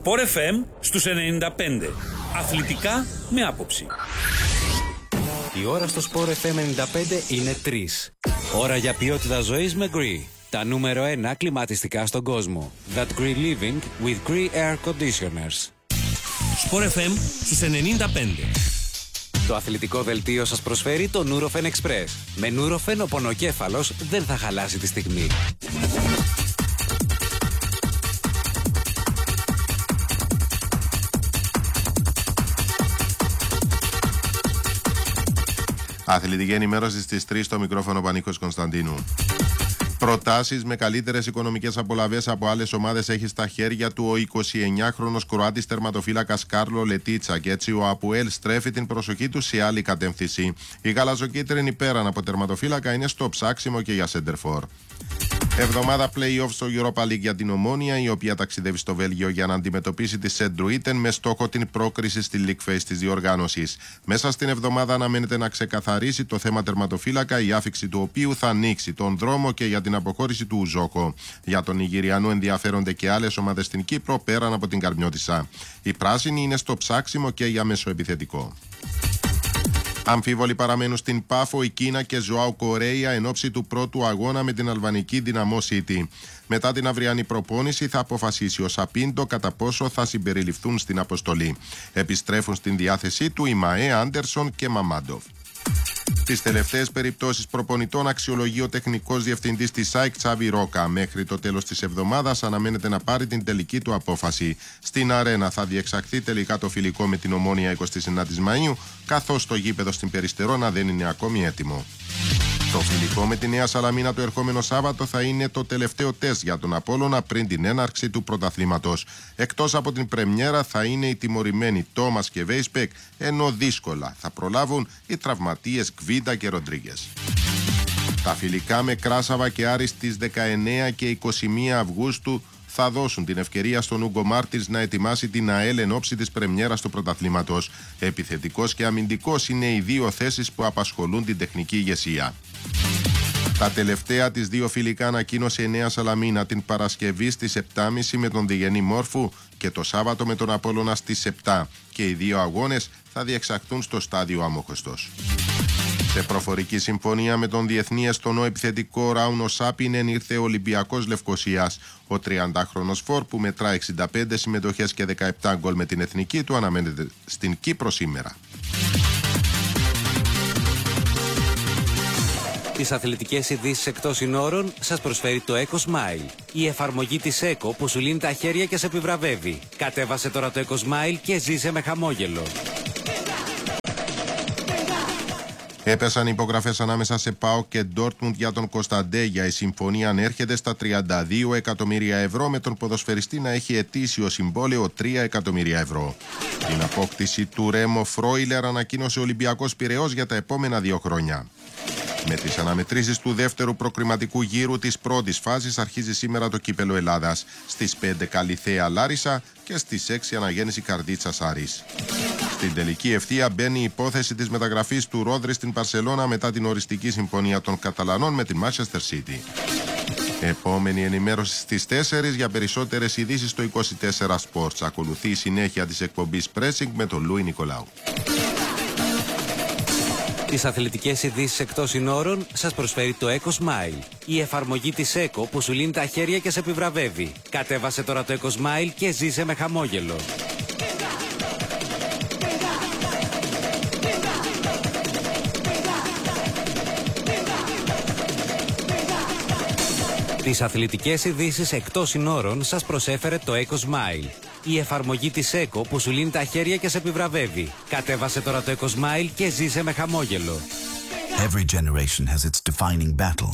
Sport FM στους 95. Αθλητικά με άποψη. Η ώρα στο Sport FM 95 είναι 3. Ώρα για ποιότητα ζωής με Gree. Τα νούμερο 1 κλιματιστικά στον κόσμο. That Gree Living with Gree Air Conditioners. Sport FM στους 95. Το αθλητικό δελτίο σας προσφέρει το Nurofen Express. Με Nurofen ο πονοκέφαλος δεν θα χαλάσει τη στιγμή. Αθλητική ενημέρωση στις 3 στο μικρόφωνο Πανίκος Κωνσταντίνου. Προτάσεις με καλύτερες οικονομικές απολαβές από άλλες ομάδες έχει στα χέρια του ο 29χρονος Κροάτης τερματοφύλακας Κάρλο Λετίτσα και έτσι ο ΑΠΟΕΛ στρέφει την προσοχή του σε άλλη κατεύθυνση. Η γαλαζοκίτρινη πέραν από τερματοφύλακα είναι στο ψάξιμο και για σέντερφορ. Εβδομάδα play-off στο Europa League για την Ομόνοια, η οποία ταξιδεύει στο Βέλγιο για να αντιμετωπίσει τη Σεντ Ντρούιτεν με στόχο την πρόκριση στη League Phase της διοργάνωσης. Μέσα στην εβδομάδα αναμένεται να ξεκαθαρίσει το θέμα τερματοφύλακα, η άφιξη του οποίου θα ανοίξει τον δρόμο και για την αποχώρηση του Ουζόκο. Για τον Νιγηριανό ενδιαφέρονται και άλλες ομάδες στην Κύπρο πέραν από την Καρμιώτισσα. Οι πράσινοι είναι στο ψάξιμο και για μεσοεπιθετικό. Αμφίβολοι παραμένουν στην Πάφο η Κίνα και Ζωάου Κορέια εν ώψη του πρώτου αγώνα με την αλβανική Δυναμό City. Μετά την αυριανή προπόνηση θα αποφασίσει ο Σαπίντο κατά πόσο θα συμπεριληφθούν στην αποστολή. Επιστρέφουν στην διάθεσή του οι Μαέ, Άντερσον και Μαμάντοφ. Τις τελευταίες περιπτώσεις προπονητών αξιολογεί ο τεχνικός διευθυντής της ΑΕΚ Τσάβι Ρόκα. Μέχρι το τέλος της εβδομάδας αναμένεται να πάρει την τελική του απόφαση. Στην Αρένα θα διεξαχθεί τελικά το φιλικό με την Ομόνοια 29 Μαΐου, καθώς το γήπεδο στην Περιστερώνα δεν είναι ακόμη έτοιμο. Το φιλικό με τη Νέα Σαλαμίνα το ερχόμενο Σάββατο θα είναι το τελευταίο τεστ για τον Απόλλωνα πριν την έναρξη του πρωταθλήματος. Εκτός από την πρεμιέρα θα είναι οι τιμωρημένοι Τόμας και Βέισπεκ, ενώ δύσκολα θα προλάβουν οι τραυματίες Γκβίντα και Ροντρίγκες. Τα φιλικά με Κράσαβα και Άρη στις 19 και 21 Αυγούστου θα δώσουν την ευκαιρία στον Ούγκο Μάρτυρς να ετοιμάσει την ΑΕΛ εν ώψη της πρεμιέρας του πρωταθλήματος. Επιθετικός και αμυντικός είναι οι δύο θέσεις που απασχολούν την τεχνική ηγεσία. Τα τελευταία της δύο φιλικά ανακοίνωσε η Νέα Σαλαμίνα την Παρασκευή στις 7.30 με τον Διγενή Μόρφου και το Σάββατο με τον Απόλλωνα στις 7 και οι δύο αγώνες θα διεξαχθούν στο στάδιο Αμόχωστος. Σε προφορική συμφωνία με τον διεθνή εστονό επιθετικό Ράουνο Σάπινεν ήρθε ο Ολυμπιακός Λευκοσίας. Ο 30χρονος φορ που μετρά 65 συμμετοχές και 17 γκολ με την εθνική του αναμένεται στην Κύπρο σήμερα. Τις αθλητικές ειδήσεις εκτός συνόρων σας προσφέρει το Eco Smile. Η εφαρμογή της Eco που σου λύνει τα χέρια και σε επιβραβεύει. Κατέβασε τώρα το Eco Smile και ζήσε με χαμόγελο. Έπεσαν υπογραφές ανάμεσα σε ΠΑΟΚ και Ντόρτμουντ για τον Κωνσταντέγια. Η συμφωνία ανέρχεται στα 32 εκατομμύρια ευρώ με τον ποδοσφαιριστή να έχει ετήσιο συμβόλαιο 3 εκατομμύρια ευρώ. Την απόκτηση του Ρέμο Φρόιλερ ανακοίνωσε ο Ολυμπιακός Πειραιώς για τα επόμενα 2 χρόνια. Με τις αναμετρήσεις του δεύτερου προκριματικού γύρου της πρώτης φάσης αρχίζει σήμερα το Κύπελλο Ελλάδας. Στις 5 Καλιθέα Λάρισα και στις 6 Αναγέννηση Καρδίτσας Άρης. Στην τελική ευθεία μπαίνει η υπόθεση της μεταγραφής του Ρόδρυ στην Μπαρσελόνα μετά την οριστική συμφωνία των Καταλανών με την Manchester City. Επόμενη ενημέρωση στις 4 για περισσότερες ειδήσεις στο 24 Sports. Ακολουθεί η συνέχεια της εκπομπής Pressing με τον Λούι Νικολάου. Τις αθλητικές ειδήσεις εκτός συνόρων σας προσφέρει το Eco Smile. Η εφαρμογή της Eco που σου λύνει τα χέρια και σε επιβραβεύει. Κατέβασε τώρα το Eco Smile και ζήσε με χαμόγελο. Τις αθλητικές ειδήσεις εκτός συνόρων σας προσέφερε το Eco Smile. Η εφαρμογή της Eco που σου λύνει τα χέρια και σε επιβραβεύει. Κατέβασε τώρα το Eco Smile και ζήσε με χαμόγελο. Every generation has its defining battle.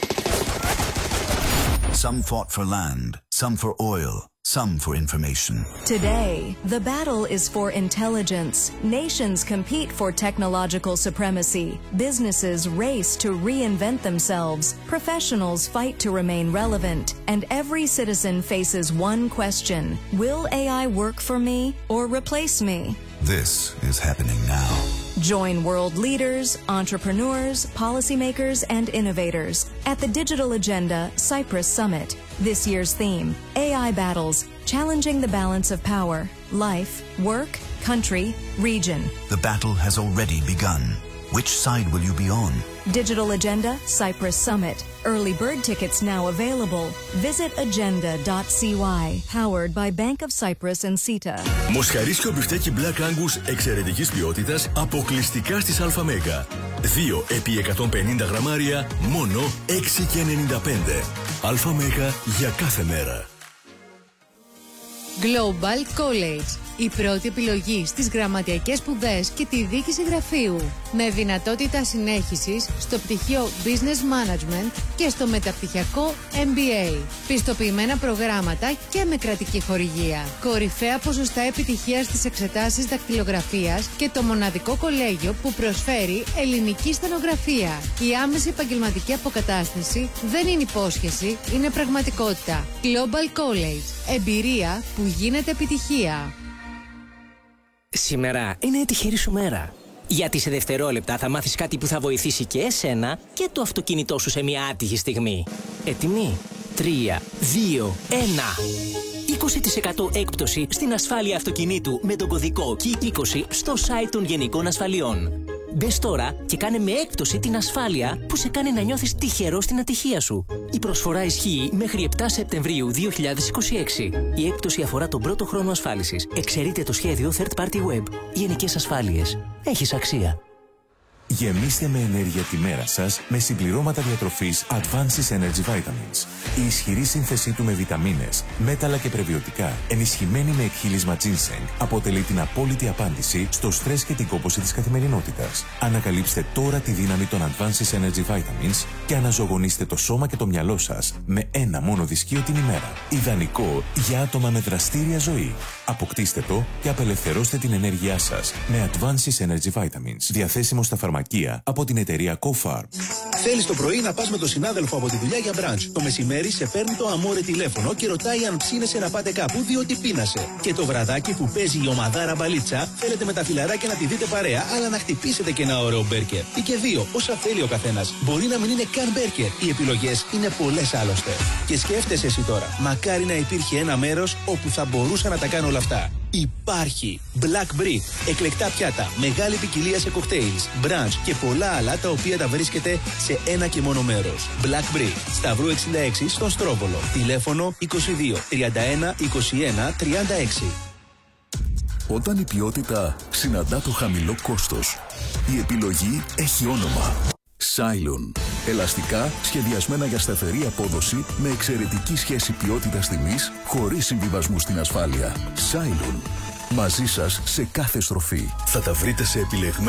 Some fought for land, some for oil, some for information. Today, the battle is for intelligence. Nations compete for technological supremacy. Businesses race to reinvent themselves. Professionals fight to remain relevant. And every citizen faces one question. Will AI work for me or replace me? This is happening now. Join world leaders, entrepreneurs, policymakers, and innovators at the Digital Agenda Cyprus Summit. This year's theme, AI Battles, Challenging the Balance of Power, Life, Work, Country, Region. The battle has already begun. Which side will you be on? Digital Agenda Cyprus Summit. Early bird tickets now available. Visit agenda.cy. Powered by Bank of Cyprus and CETA. Μοσχαρίσιο μπιφτέκι Black Angus εξαιρετικής ποιότητας αποκλειστικά στις ΑΜΕΓΑ. 2 επί 150 γραμμάρια μόνο 6,95. ΑΜΕΓΑ για κάθε μέρα. Global College. Η πρώτη επιλογή στις γραμματιακές σπουδές και τη διοίκηση γραφείου. Με δυνατότητα συνέχισης στο πτυχίο Business Management και στο μεταπτυχιακό MBA. Πιστοποιημένα προγράμματα και με κρατική χορηγία. Κορυφαία ποσοστά επιτυχίας στις εξετάσεις δακτυλογραφίας και το μοναδικό κολέγιο που προσφέρει ελληνική στενογραφία. Η άμεση επαγγελματική αποκατάσταση δεν είναι υπόσχεση, είναι πραγματικότητα. Global College. Εμπειρία που γίνεται επιτυχία. Σήμερα είναι η τυχερή σου μέρα. Γιατί σε δευτερόλεπτα θα μάθεις κάτι που θα βοηθήσει και εσένα και το αυτοκίνητό σου σε μια άτυχη στιγμή. Έτοιμοι? 3, 2, 1. 20% έκπτωση στην ασφάλεια αυτοκινήτου με τον κωδικό KEY20 στο site των Γενικών Ασφαλιών. Μπες τώρα και κάνε με έκπτωση την ασφάλεια που σε κάνει να νιώθεις τυχερό στην ατυχία σου. Η προσφορά ισχύει μέχρι 7 Σεπτεμβρίου 2026. Η έκπτωση αφορά τον πρώτο χρόνο ασφάλισης. Εξαιρείται το σχέδιο Third Party Web. Γενικές Ασφάλειες. Έχεις αξία. Γεμίστε με ενέργεια τη μέρα σας με συμπληρώματα διατροφής Advances Energy Vitamins. Η ισχυρή σύνθεσή του με βιταμίνες, μέταλλα και πρεβιωτικά, ενισχυμένη με εκχύλισμα ginseng, αποτελεί την απόλυτη απάντηση στο στρες και την κόπωση της καθημερινότητας. Ανακαλύψτε τώρα τη δύναμη των Advances Energy Vitamins και αναζωογονήστε το σώμα και το μυαλό σας με ένα μόνο δυσκείο την ημέρα. Ιδανικό για άτομα με δραστήρια ζωή. Αποκτήστε το και απελευθερώστε την ενέργειά σας με Advances Energy Vitamins. Διαθέσιμο στα φαρμακεία από την εταιρεία CoFarm. Θέλεις το πρωί να πας με τον συνάδελφο από τη δουλειά για μπραντς. Το μεσημέρι σε παίρνει το αμόρε τηλέφωνο και ρωτάει αν ψήνεσαι να πάτε κάπου διότι πείνασε. Και το βραδάκι που παίζει η ομαδάρα μπαλίτσα, θέλετε με τα φιλαράκια να τη δείτε παρέα, αλλά να χτυπήσετε και ένα ωραίο μπέρκερ. Ή και δύο, όσα θέλει ο καθένας. Μπορεί να μην είναι καν μπέρκερ. Οι επιλογές είναι πολλές άλλωστε. Και σκέφτεσαι εσύ τώρα, μακάρι να υπήρχε ένα μέρος όπου θα μπορούσα να τα κάνω όλα αυτά. Υπάρχει Black Brick, εκλεκτά πιάτα, μεγάλη ποικιλία σε cocktails, brunch και πολλά άλλα τα οποία τα βρίσκεται σε ένα και μόνο μέρος. Black Brick, Σταυρού 66 στον Στρόβολο. Τηλέφωνο 22 31 21 36. Όταν η ποιότητα συναντά το χαμηλό κόστος, η επιλογή έχει όνομα. Cylon. Ελαστικά σχεδιασμένα για σταθερή απόδοση με εξαιρετική σχέση ποιότητας-τιμής χωρίς συμβιβασμού στην ασφάλεια. Cylon. Μαζί σας σε κάθε στροφή. Θα τα βρείτε σε επιλεγμένες